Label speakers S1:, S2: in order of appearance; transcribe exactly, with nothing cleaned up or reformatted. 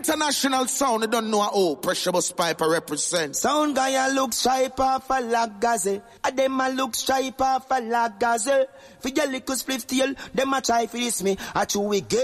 S1: international sound, you don't know how Pressure Bus Piper represents.
S2: Sound guy a look stripe off a lagaze. A dem a look stripe off a lagaze. For your little spliff tail, dem a try for this me. A chew we get